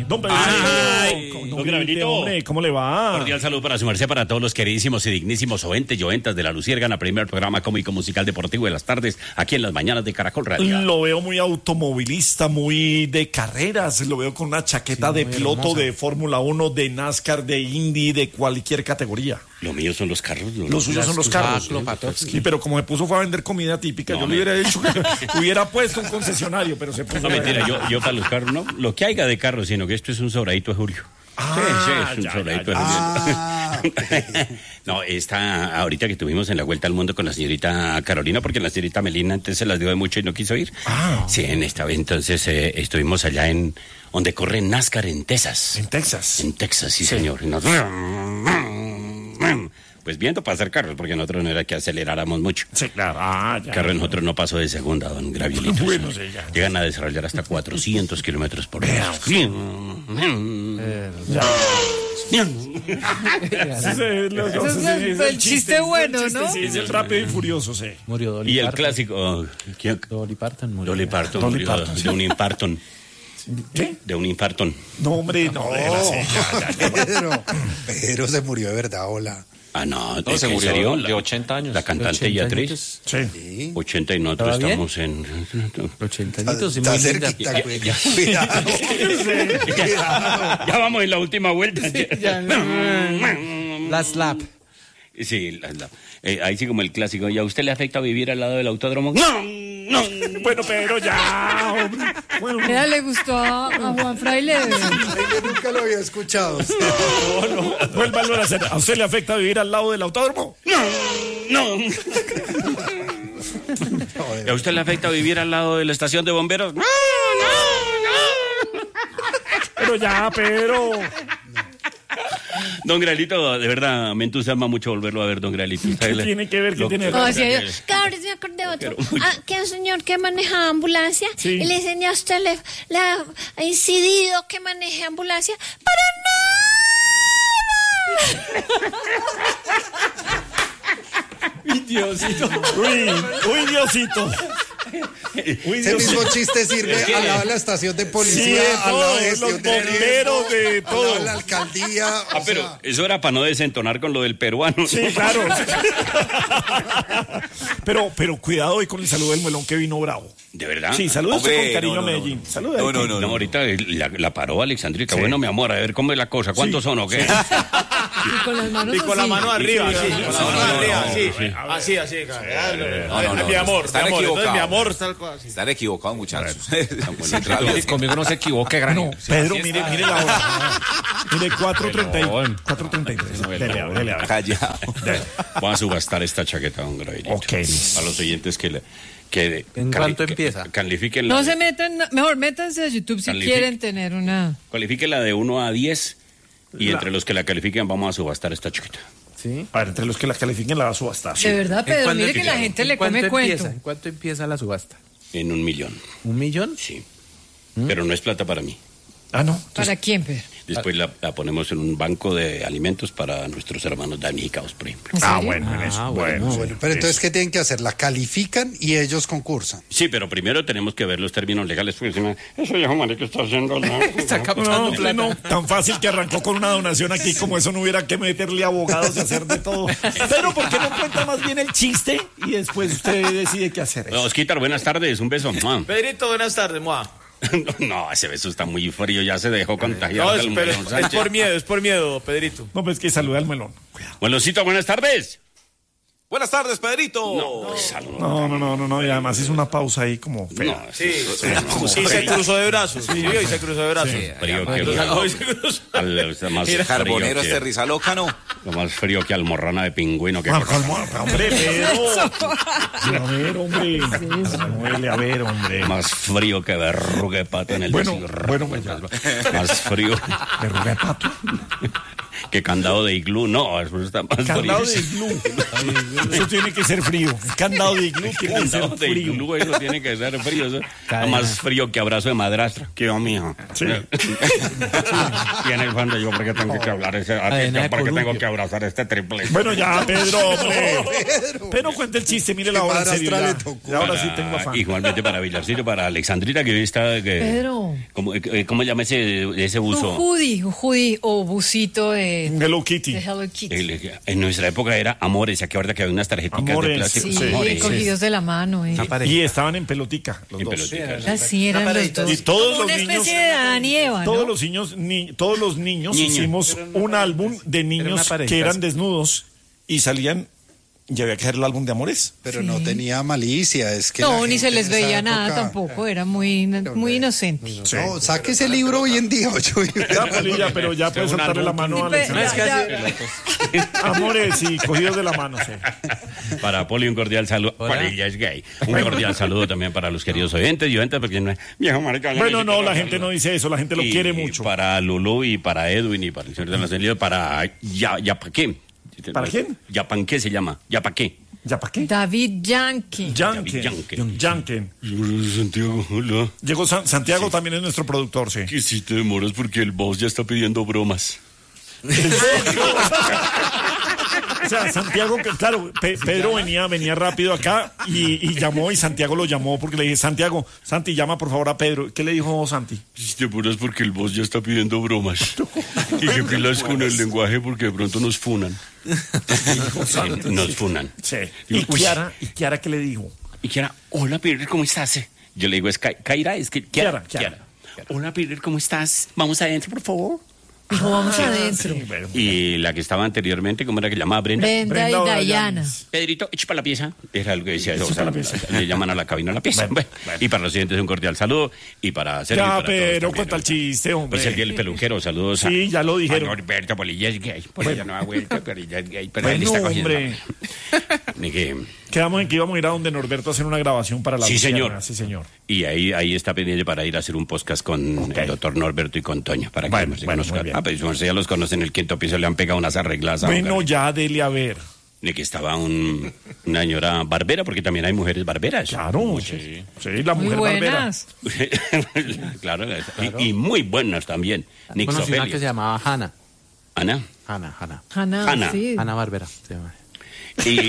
don Pedrito. Don Gravito. Hombre, ¿cómo le va? Cordial saludo para su merced, para todos los queridísimos y dignísimos oyentes y oyentas de La Luciérgana, primer programa cómico musical deportivo de las tardes, aquí en las mañanas de Caracol Radio. Lo veo muy automovilista, muy de carreras. Lo veo con una chaqueta de piloto hermosa, de Fórmula 1, de NASCAR, de Indy, de cualquier categoría. Lo mío son los carros. Los suyos son los carros. Sí, pero como se puso fue a vender comida típica, yo le hubiera dicho que hubiera puesto un concesionario, pero se puso. No, mentira, yo para los carros, no, lo que haya de carros, sino que esto es un sobradito de Julio. Sí, es un sobradito de Julio. No, ahorita que tuvimos en la Vuelta al Mundo con la señorita Carolina, porque la señorita Melina antes se las dio de mucho y no quiso ir. Sí, en esta vez entonces estuvimos allá en donde corre NASCAR en Texas. ¿En Texas? En Texas, sí. Señor. Pues viendo pasar carros, porque nosotros no era que aceleráramos mucho. Sí, claro. Carro de nosotros no pasó de segunda, don Gravielito. Bueno, sí, ya. Llegan a desarrollar hasta 400 kilómetros por hora. Es el chiste bueno, ¿no? Sí, es el Rápido y Furioso, sí. Murió Dolly Y el Parton. clásico... Dolly Parton murió. Dolly Parton murió de un infartón. ¿Qué? De un infartón. No, hombre, no. Pedro se murió de verdad, hola. No, se murió serio? de 80 años. La cantante y actriz. Sí. 80 y nosotros estamos en... 80 añitos, Está muy linda. cerquita, güey. Cuidado. Ya vamos en la última vuelta. La slap. Sí, ahí sí como el clásico. ¿Y a usted le afecta vivir al lado del autódromo? No. Bueno, pero ya, hombre. Bueno, Mira, le gustó a Juan Fraile. Yo nunca lo había escuchado. no. Vuélvalo a hacer. ¿A usted le afecta vivir al lado del autódromo? No. ¿Y a usted le afecta vivir al lado de la estación de bomberos? No. Pero ya, Pedro. Don Gralito, de verdad, me entusiasma mucho volverlo a ver, don Gralito. ¿Qué tiene que ver? ¿Qué tiene que ver? Cabrón, me acordé de otro. Que un señor que maneja ambulancia Sí. y le enseña a usted, le ha incidido que maneje ambulancia. Diosito. Uy, Diosito. Ese mismo chiste sirve al lado de la estación de policía, Sí, al lado de los gestión de bomberos, de riesgo, al lado todo. de la alcaldía. Pero eso era para no desentonar con lo del peruano. Sí, claro. Pero cuidado hoy con el saludo del melón que vino bravo. ¿De verdad? Sí, saludos Hombre, con cariño no, a Medellín. Saluda. No, ahorita la paró Alexandrita. Sí. Bueno, mi amor, a ver cómo es la cosa. ¿Cuántos son o qué? Y con las manos Y con la así. mano arriba, sí. Con la mano arriba, sí. sí. Así. No. Mi amor, Están entonces equivocados. mi amor, tal cual. Están equivocados, muchachos. Conmigo no se equivoque, gran. No, Pedro, mire la hora. Mire, 4:32. Dele a ver. Callado. Voy a subastar esta chaqueta, don Gravito. Ok. A los oyentes que ¿En cuánto empieza? Califiquen No se metan, mejor métanse a YouTube si quieren tener una. Califiquen la de 1 a 10 y entre los que la califiquen vamos a subastar esta chaqueta. ¿Sí? A ver, entre los que la califiquen la va a subastar. De verdad, Pedro, mire que la gente le come cuento. ¿En cuánto empieza la subasta? En 1 millón. ¿1 millón? Sí. Pero no es plata para mí. Ah, no. ¿Para quién, Pedro? Después la ponemos en un banco de alimentos para nuestros hermanos damnificados, por ejemplo. ¿En serio? Bueno, en eso. Bueno. Pero entonces, ¿qué tienen que hacer? La califican y ellos concursan. Sí, pero primero tenemos que ver los términos legales, porque encima, eso ya, marica, está haciendo... Está captando plata. No, tan fácil que arrancó con una donación aquí, como eso no hubiera que meterle abogados y hacer de todo. Pero ¿por qué no cuenta más bien el chiste y después usted decide qué hacer? Osquitar, buenas tardes, un beso. Pedrito, buenas tardes, Moa. No, ese beso está muy frío, ya se dejó contagiar. No, del pero melón Sánchez. es por miedo, Pedrito. No, pues que saluda al melón. Cuidado. Buenosito, buenas tardes. Buenas tardes, Pedrito. No, y además es una pausa ahí como fea. No, Sí, y se cruzó de brazos. Sí, y se cruzó de brazos. frío que más Carbonero frío que- Rizaloca, ¿no? Lo más frío que almorrana de pingüino que... Hombre, Pedro. A ver, hombre. Más frío que verruga de pato en el Bueno, desierto. pues ya. Más frío. Verruga de pato. Que candado de iglú, no, eso está más Candado frío. de iglú. Eso tiene que ser frío. Candado de iglú tiene que ser Candado de frío. iglú, eso tiene que ser frío. Eso. Más frío que abrazo de madrastra. ¿Qué va, mijo? Sí. Y en el fondo yo, ¿por qué tengo que hablar ese? ¿Por qué tengo que abrazar este triple? Bueno, ya, Pedro, hombre. Pero cuente el chiste, mire la ¿Qué hora en serio. madrastra Ya. le tocó? Y ahora sí tengo afán. Igualmente para Villarcillo, para Alexandrita, que hoy está... Pedro. ¿Cómo llama ese Un buzo? hoodie o busito de Hello Kitty. Hello Kitty. En nuestra época era Amores, ¿se acuerda que había unas tarjeticas Amores, de plástico? Sí, Amores. cogidos de la mano. Y estaban en pelotica, los En dos. pelotica. Así eran los dos. Y todos Como los una niños, especie de Adán y Eva, ¿no? todos los niños hicimos un álbum de niños pareja. que eran desnudos y salían, y había que hacer el álbum de Amores. Pero no tenía malicia, es que No, la ni se gente les en esa veía nada época- tampoco, era muy inocente. Sí. No, saque ese libro hoy en día, ocho. Ya, Polilla, pero ya puedes un soltarle la álbum. mano a Pe- Alexandra. Amores y cogidos de la mano, sí. Para Poli un cordial saludo. Polilla es gay. Un cordial saludo también para los queridos oyentes y oyentes, porque no es viejo marica. Bueno, no, la gente no dice eso, la gente lo Y quiere mucho. Para Lulú y para Edwin y para el señor de la salida, para Yapaqué. ¿Para quién? Yapanqué se llama. Yapaqué. ¿Ya para qué? David Yankee. Janken. Santiago, hola. Llegó Santiago, también es nuestro productor, sí. Que si te demoras porque el boss ya está pidiendo bromas. O sea, Santiago, que claro, Pedro venía rápido acá y llamó, y Santiago lo llamó porque le dije, Santi, llama por favor a Pedro. ¿Qué le dijo Santi? Si te apuras porque el boss ya está pidiendo bromas. Y que pilas con el lenguaje porque de pronto nos funan. Sí, nos funan. Sí. Digo, ¿Y Kiara qué le dijo? Y Kiara, hola Peter, ¿cómo estás? Yo le digo, es Kaira, es que Kiara. Hola Peter, ¿cómo estás? Vamos adentro, por favor. Dijo, vamos adentro. Sí, bueno. Y la que estaba anteriormente, ¿cómo era que llamaba Brenda? Brenda y o Dayana. Pedrito, echa para la pieza. Era lo que decía eso. Echa pa' la pieza. Le llaman a la cabina la pieza. Bueno. Y para los siguientes un cordial saludo. Y para Sergio. y Ya, para todos pero también, cuenta el chiste, hombre. Pues el día del peluquero, saludos a... Sí, ya lo dijeron. Norberto Polilla es gay. Polilla no ha vuelto, Polilla es gay. Pero él Bueno, está cogiendo. hombre. Ni que- Quedamos en que íbamos a ir a donde Norberto a hacer una grabación para la Sí, Luciana. señor. Sí, señor. Y ahí está pendiente para ir a hacer un podcast con el doctor Norberto y con Toño. Para que Bueno, nos bueno, conozcan. muy bien. Pues ustedes ya los conocen, el quinto piso le han pegado unas arregladas. a Bueno, Hogar. ya dele a ver. De que estaba una señora barbera, porque también hay mujeres barberas. Claro. Sí, la Muy mujer barbera. buenas. Claro. Y muy buenas también. Conocí una que se Nixofelia. llamaba Hanna. Ana. Hanna, sí. Hanna Barbera. se llama. Y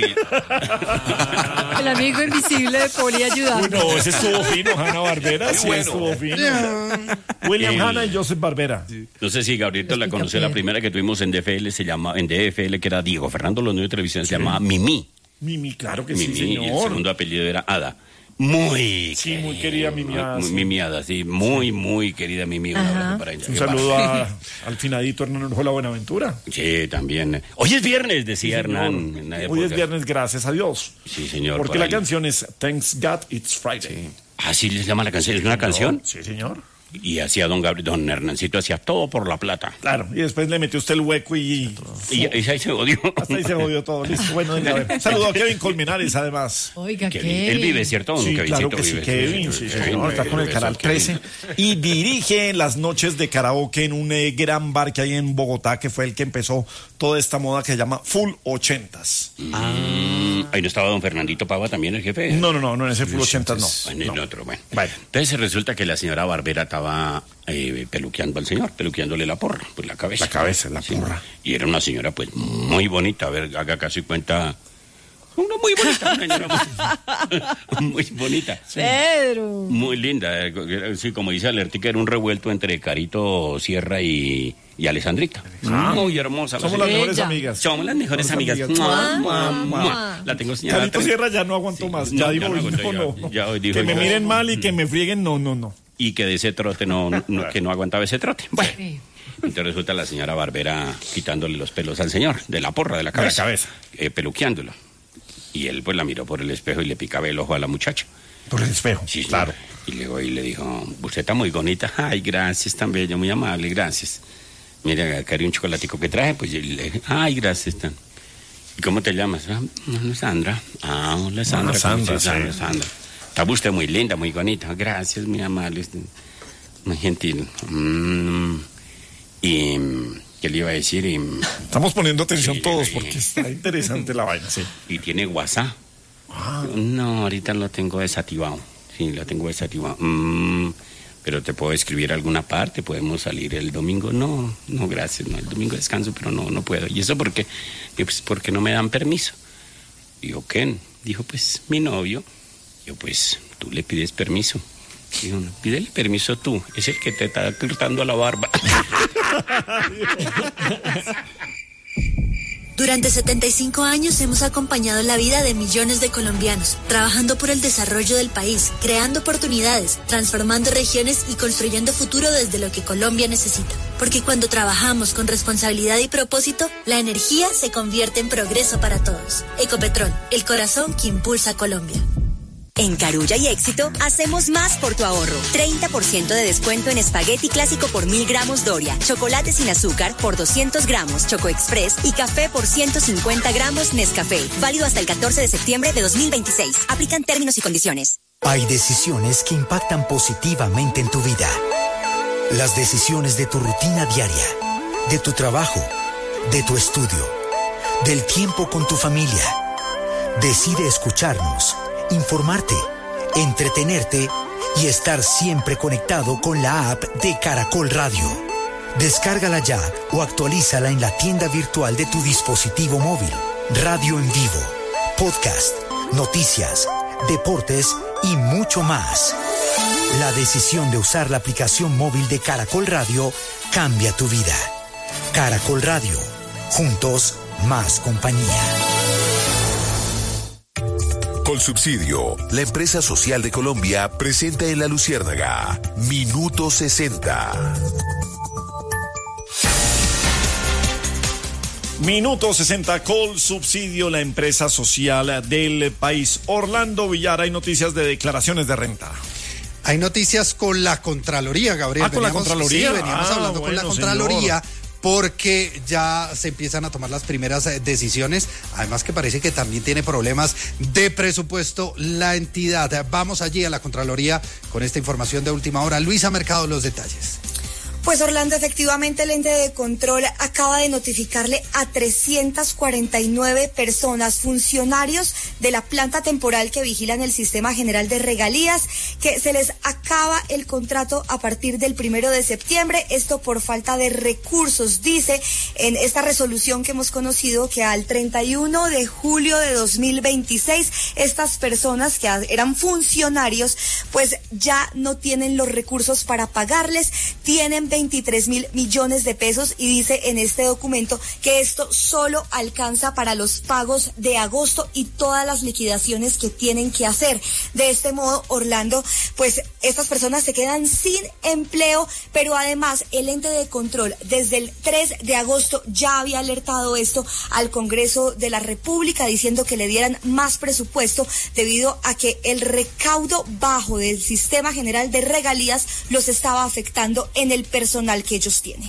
El amigo invisible de Poli ayudando. No, ese estuvo fino, Hanna Barbera. Sí, estuvo fino. William Hanna y Joseph Barbera. no sé si Gabrielito la conoció, la primera que tuvimos en DFL en DFL, que era Diego Fernando Los de Televisión, se llamaba Mimi. Mimi, claro que sí, Mimi, y el señor. segundo apellido era Ada. Muy Sí, muy querida Mimi Ada, sí. Mimi Ada, sí, muy querida Mimi. Un abrazo para ella. Un saludo al finadito Hernán Orjuela Buenaventura. Sí, también. Hoy es viernes, decía Hernán. en la Hoy época. es viernes, gracias a Dios. Sí, señor. Porque por la ahí. canción es Thanks God It's Friday. Así les llama la canción. ¿Es una canción? Sí, señor. Y hacía don Hernancito, hacía todo por la plata. Claro, y después le metió usted el hueco y Y ahí se odió. hasta ahí se jodió todo. Listo, bueno, dile, a ver. Saludo a Kevin Colmenares, además. Oiga, Kevin. ¿qué? Él vive, ¿cierto? Sí, Kevincito claro que sí, vive. Kevin, sí, señor, está con el canal Kevin. 13 y dirige las noches de karaoke en un gran bar que hay en Bogotá, que fue el que empezó toda esta moda que se llama Full 80s. Ahí no estaba don Fernandito Pava también, el jefe. No, en ese Full 80s En el no. otro, bueno. Bueno. Entonces resulta que la señora Barbera estaba peluqueando al señor, peluqueándole la porra, pues la cabeza. La cabeza, la Sí. porra. Y era una señora, pues, muy bonita. A ver, haga casi cuenta. Una muy bonita, una señora muy bonita. Pedro. Muy linda. Sí, como dice Alertica, era un revuelto entre Carito Sierra y Alessandrita. Muy hermosa. Somos la las señora. mejores Ella. amigas. Somos las mejores amigas. amigas. Mua, Mua, mua, mua. mua. La tengo señalada. Carito Sierra ya no aguantó más. No, Ya ya dijo, no aguantó, no. ya hoy dijo, Que me no. miren mal y que me frieguen, no. Y que de ese trote que no aguantaba ese trote. Bueno, Sí. entonces resulta la señora Barbera quitándole los pelos al señor, de la porra, de la cabeza. cabeza. Peluqueándolo. Y él pues la miró por el espejo y le picaba el ojo a la muchacha. Por el espejo. Sí, claro. Y luego y le dijo, usted está muy bonita. Ay, gracias, tan bello, muy amable, gracias. Mira, acá hay un chocolatico que traje, pues yo le dije, ay, gracias, tan. ¿Y cómo te llamas? Ah, Sandra. Ah, hola, Sandra. Hola, Sandra, ¿Cómo estás, sí. Sandra? Está usted muy linda, muy bonita. Gracias, muy amable, muy gentil. Y ¿Qué le iba a decir? Estamos poniendo atención todos porque está interesante la vaina, sí. ¿Y tiene WhatsApp? No, ahorita lo tengo desactivado. Sí, lo tengo desactivado. Pero te puedo escribir a alguna parte, podemos salir el domingo. No, gracias, no, el domingo descanso, pero no puedo. ¿Y eso por qué? Pues porque no me dan permiso. Dijo, ¿quién? Dijo, pues, mi novio. Yo, pues, tú le pides permiso. Dijo, no, pídele permiso tú, es el que te está cortando la barba. Durante 75 años hemos acompañado la vida de millones de colombianos, trabajando por el desarrollo del país, creando oportunidades, transformando regiones y construyendo futuro desde lo que Colombia necesita. Porque cuando trabajamos con responsabilidad y propósito, la energía se convierte en progreso para todos. Ecopetrol, el corazón que impulsa a Colombia. En Carulla y Éxito, hacemos más por tu ahorro. 30% de descuento en espagueti clásico por 1000 gramos Doria, chocolate sin azúcar por 200 gramos Choco Express y café por 150 gramos Nescafé. Válido hasta el 14 de septiembre de 2026. Aplican términos y condiciones. Hay decisiones que impactan positivamente en tu vida. Las decisiones de tu rutina diaria, de tu trabajo, de tu estudio, del tiempo con tu familia. Decide escucharnos, informarte, entretenerte y estar siempre conectado con la app de Caracol Radio. Descárgala ya o actualízala en la tienda virtual de tu dispositivo móvil. Radio en vivo, podcast, noticias, deportes y mucho más. La decisión de usar la aplicación móvil de Caracol Radio cambia tu vida. Caracol Radio, juntos más compañía. Colsubsidio, la empresa social de Colombia, presenta en La Luciérnaga, Minuto 60. Minuto 60, Colsubsidio, la empresa social del país. Orlando Villar, hay noticias de declaraciones de renta. Hay noticias con la Contraloría, Gabriel. ¿Con la Contraloría? Sí, veníamos hablando con la Contraloría. Señor. Porque ya se empiezan a tomar las primeras decisiones, además que parece que también tiene problemas de presupuesto la entidad. Vamos allí a la Contraloría con esta información de última hora. Luisa Mercado, los detalles. Pues Orlando, efectivamente el ente de control acaba de notificarle a 349 personas, funcionarios de la planta temporal que vigilan el sistema general de regalías, que se les acaba el contrato a partir del 1 de septiembre, esto por falta de recursos. Dice en esta resolución que hemos conocido que al 31 de julio de 2026, estas personas que eran funcionarios, pues ya no tienen los recursos para pagarles, tienen 23.000 millones de pesos y dice en este documento que esto solo alcanza para los pagos de agosto y todas las liquidaciones que tienen que hacer. De este modo, Orlando, pues estas personas se quedan sin empleo, pero además el ente de control desde el 3 de agosto ya había alertado esto al Congreso de la República diciendo que le dieran más presupuesto debido a que el recaudo bajo del sistema general de regalías los estaba afectando en el personal que ellos tienen.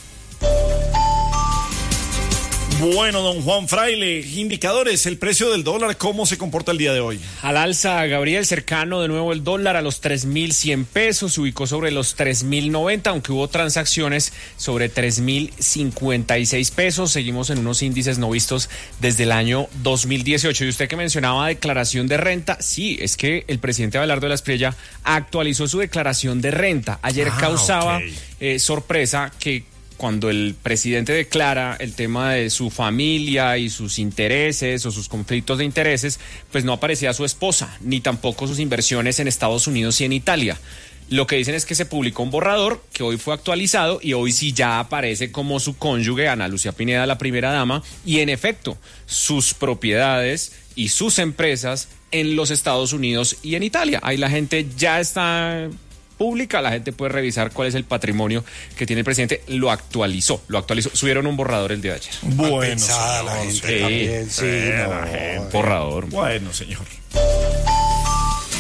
Bueno, don Juan Fraile, indicadores, el precio del dólar, ¿cómo se comporta el día de hoy? Al alza, Gabriel, cercano de nuevo el dólar a los 3.100 pesos, se ubicó sobre los 3.090, aunque hubo transacciones sobre 3.056 pesos. Seguimos en unos índices no vistos desde el año 2018. Y usted que mencionaba declaración de renta, sí, es que el presidente Abelardo de la Espriella actualizó su declaración de renta. Ayer causaba sorpresa que cuando el presidente declara el tema de su familia y sus intereses o sus conflictos de intereses, pues no aparecía su esposa, ni tampoco sus inversiones en Estados Unidos y en Italia. Lo que dicen es que se publicó un borrador que hoy fue actualizado y hoy sí ya aparece como su cónyuge, Ana Lucía Pineda, la primera dama, y en efecto, sus propiedades y sus empresas en los Estados Unidos y en Italia. Ahí la gente ya está pública, la gente puede revisar cuál es el patrimonio que tiene el presidente. Lo actualizó, subieron un borrador el día de ayer. Bueno, pensada la gente también, sí, la gente. Borrador. Bueno, señor.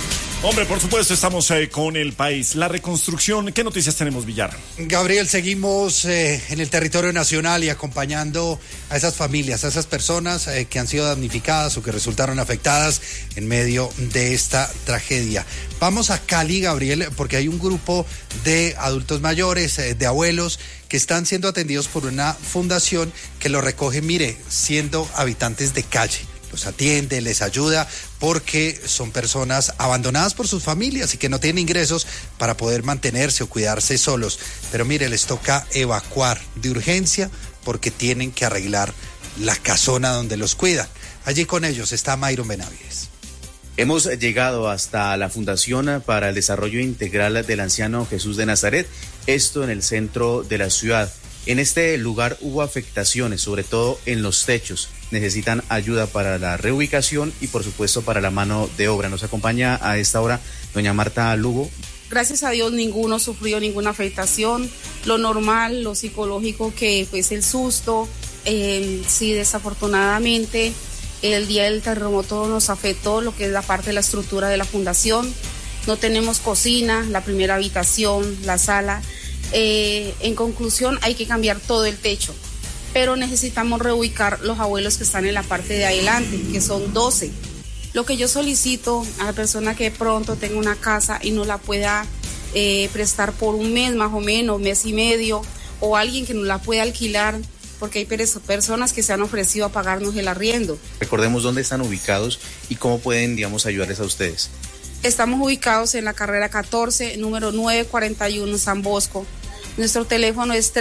Hombre, por supuesto, estamos con el país. La reconstrucción, ¿qué noticias tenemos, Villar? Gabriel, seguimos en el territorio nacional y acompañando a esas familias, a esas personas que han sido damnificadas o que resultaron afectadas en medio de esta tragedia. Vamos a Cali, Gabriel, porque hay un grupo de adultos mayores, de abuelos, que están siendo atendidos por una fundación que los recoge, mire, siendo habitantes de calle. Los atiende, les ayuda, porque son personas abandonadas por sus familias y que no tienen ingresos para poder mantenerse o cuidarse solos. Pero mire, les toca evacuar de urgencia porque tienen que arreglar la casona donde los cuidan. Allí con ellos está Mayron Benavides. Hemos llegado hasta la Fundación para el Desarrollo Integral del Anciano Jesús de Nazaret, esto en el centro de la ciudad. En este lugar hubo afectaciones, sobre todo en los techos. Necesitan ayuda para la reubicación y, por supuesto, para la mano de obra. Nos acompaña a esta hora doña Marta Lugo. Gracias a Dios ninguno sufrió ninguna afectación. Lo normal, lo psicológico, que pues el susto, sí, desafortunadamente el día del terremoto nos afectó lo que es la parte de la estructura de la fundación. No tenemos cocina, la primera habitación, la sala. En conclusión, hay que cambiar todo el techo, pero necesitamos reubicar los abuelos que están en la parte de adelante, que son 12. Lo que yo solicito a la persona que pronto tenga una casa y no la pueda prestar por un mes más o menos, mes y medio, o alguien que nos la pueda alquilar, porque hay personas que se han ofrecido a pagarnos el arriendo. Recordemos dónde están ubicados y cómo pueden, digamos, ayudarles a ustedes. Estamos ubicados en la carrera 14, número 941, San Bosco. Nuestro teléfono es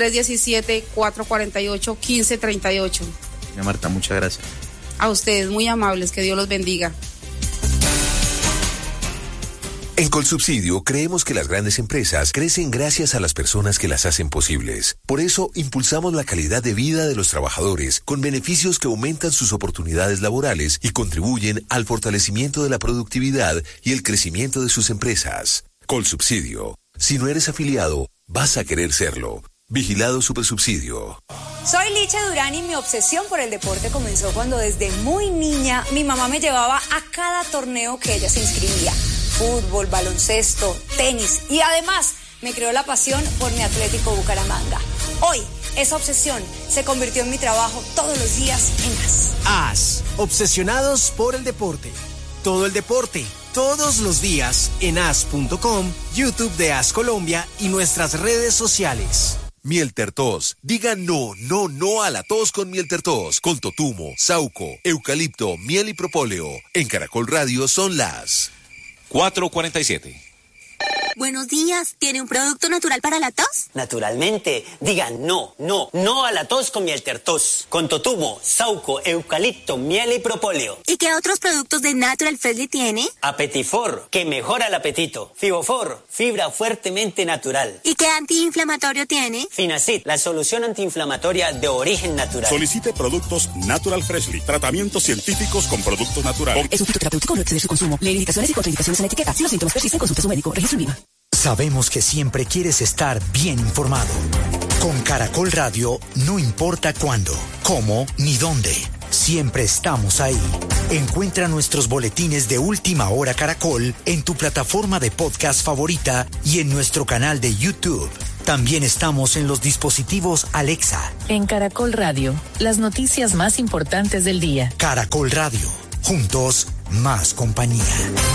317-448-1538. Doña Marta, muchas gracias. A ustedes, muy amables, que Dios los bendiga. En Colsubsidio creemos que las grandes empresas crecen gracias a las personas que las hacen posibles. Por eso impulsamos la calidad de vida de los trabajadores con beneficios que aumentan sus oportunidades laborales y contribuyen al fortalecimiento de la productividad y el crecimiento de sus empresas. Colsubsidio. Si no eres afiliado, vas a querer serlo. Vigilado Supersubsidio. Soy Licha Durán y mi obsesión por el deporte comenzó cuando desde muy niña mi mamá me llevaba a cada torneo que ella se inscribía. Fútbol, baloncesto, tenis y además me creó la pasión por mi Atlético Bucaramanga. Hoy, esa obsesión se convirtió en mi trabajo todos los días en AS. AS, obsesionados por el deporte. Todo el deporte, todos los días en as.com, YouTube de AS Colombia y nuestras redes sociales. Miel Tertos. Diga no a la tos con Miel Tertos. Con totumo, sauco, eucalipto, miel y propóleo. En Caracol Radio son las 4:47. Buenos días, ¿tiene un producto natural para la tos? Naturalmente, diga no a la tos con Miel Tertos. Con totumo, sauco, eucalipto, miel y propóleo. ¿Y qué otros productos de Natural Freshly tiene? Apetifor, que mejora el apetito. Fibofor, fibra fuertemente natural. ¿Y qué antiinflamatorio tiene? Finacid, la solución antiinflamatoria de origen natural. Solicite productos Natural Freshly, tratamientos científicos con productos naturales. Es un fitoterapéutico, no excede su consumo. Lee indicaciones y contraindicaciones en la etiqueta. Si los síntomas persisten, consulte a su médico. Registro IVA. Sabemos que siempre quieres estar bien informado. Con Caracol Radio, no importa cuándo, cómo ni dónde. Siempre estamos ahí. Encuentra nuestros boletines de Última Hora Caracol en tu plataforma de podcast favorita y en nuestro canal de YouTube. También estamos en los dispositivos Alexa. En Caracol Radio, las noticias más importantes del día. Caracol Radio. Juntos, más compañía.